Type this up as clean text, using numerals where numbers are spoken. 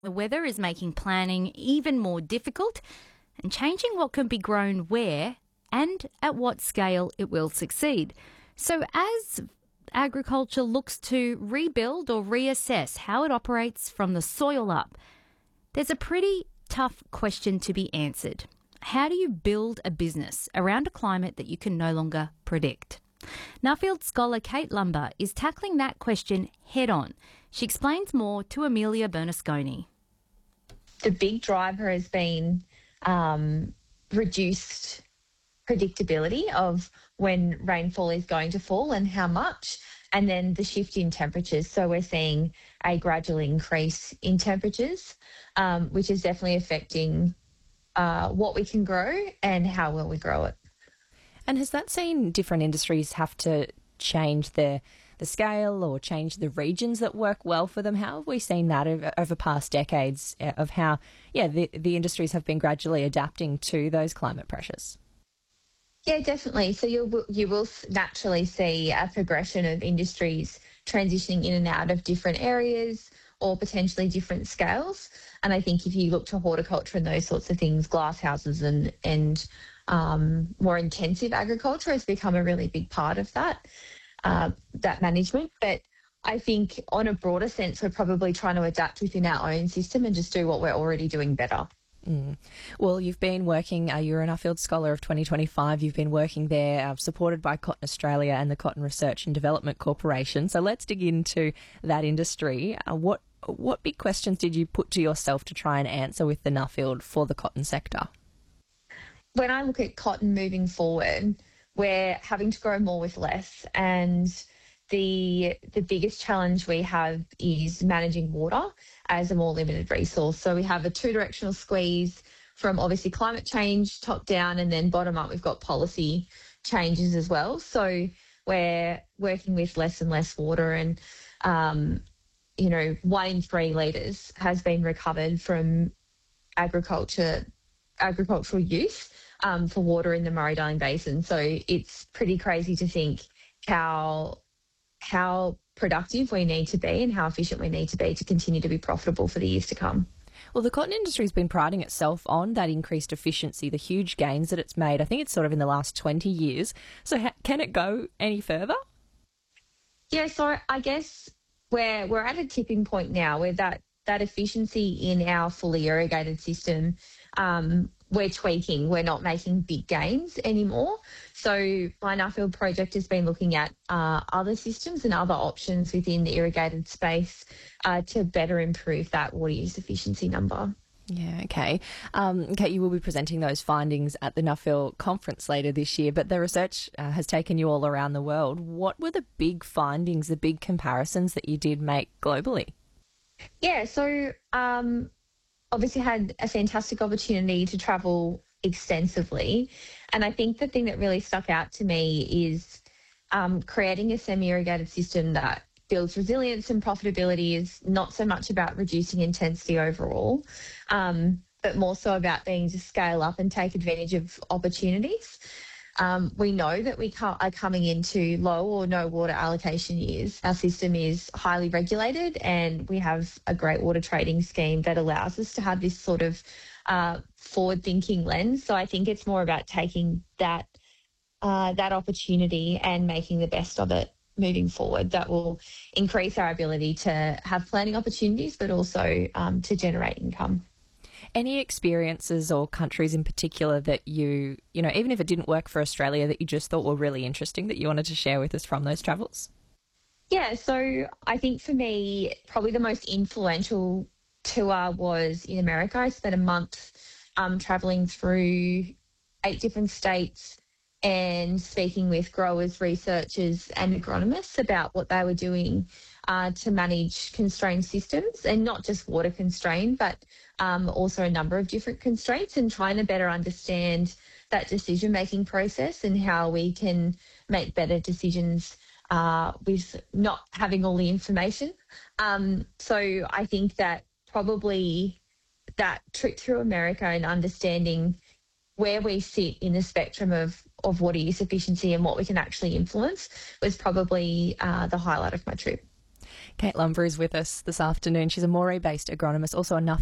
The weather is making planning even more difficult and changing what can be grown where and at what scale it will succeed. So as agriculture looks to rebuild or reassess how it operates from the soil up, there's a pretty tough question to be answered. How do you build a business around a climate that you can no longer predict? Nuffield scholar Kate Lumber is tackling that question head on. She explains more to Amelia Bernasconi. The big driver has been reduced predictability of when rainfall is going to fall and how much, and then the shift in temperatures. So we're seeing a gradual increase in temperatures, which is definitely affecting what we can grow and how well we grow it. And has that seen different industries have to change the scale or change the regions that work well for them? How have we seen that over past decades of how, the industries have been gradually adapting to those climate pressures? Yeah, definitely. So you will naturally see a progression of industries transitioning in and out of different areas or potentially different scales. And I think if you look to horticulture and those sorts of things, glasshouses and more intensive agriculture has become a really big part of that management. But I think on a broader sense, we're probably trying to adapt within our own system and just do what we're already doing better. Well, you've been working, you're an Nuffield Scholar of 2025, you've been working there supported by Cotton Australia and the Cotton Research and Development Corporation. So let's dig into that industry. What big questions did you put to yourself to try and answer with the Nuffield for the cotton sector? When I look at cotton moving forward, we're having to grow more with less, and the biggest challenge we have is managing water as a more limited resource. So we have a two-directional squeeze from obviously climate change, top down, and then bottom up we've got policy changes as well. So we're working with less and less water, and 1 in 3 litres has been recovered from agricultural use for water in the Murray-Darling Basin. So it's pretty crazy to think how productive we need to be and how efficient we need to be to continue to be profitable for the years to come. Well, the cotton industry has been priding itself on that increased efficiency, the huge gains that it's made. I think it's sort of in the last 20 years. So can it go any further? Yeah, so I guess we're at a tipping point now where that efficiency in our fully irrigated system, we're tweaking. We're not making big gains anymore. So my Nuffield project has been looking at other systems and other options within the irrigated space to better improve that water use efficiency number. Yeah, okay. Kate, you will be presenting those findings at the Nuffield conference later this year, but the research has taken you all around the world. What were the big findings, the big comparisons that you did make globally? Yeah, so obviously had a fantastic opportunity to travel extensively. And I think the thing that really stuck out to me is creating a semi-irrigated system that builds resilience and profitability is not so much about reducing intensity overall, but more so about being to scale up and take advantage of opportunities. We know that we are coming into low or no water allocation years. Our system is highly regulated and we have a great water trading scheme that allows us to have this sort of forward-thinking lens. So I think it's more about taking that opportunity and making the best of it moving forward. That will increase our ability to have planning opportunities, but also to generate income. Any experiences or countries in particular that you even if it didn't work for Australia, that you just thought were really interesting that you wanted to share with us from those travels? Yeah, so I think for me, probably the most influential tour was in America. I spent a month travelling through 8 different states and speaking with growers, researchers and agronomists about what they were doing to manage constrained systems, and not just water constrained, but also a number of different constraints, and trying to better understand that decision-making process and how we can make better decisions with not having all the information. So I think that probably that trip through America and understanding where we sit in the spectrum of water use efficiency and what we can actually influence was probably the highlight of my trip. Kate Lumber is with us this afternoon. She's a Moree-based agronomist, also a